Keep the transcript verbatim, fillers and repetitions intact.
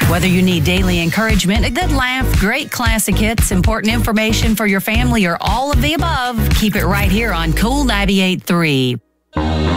Whether you need daily encouragement, a good laugh, great classic hits, important information for your family, or all of the above, keep it right here on Cool ninety-eight point three.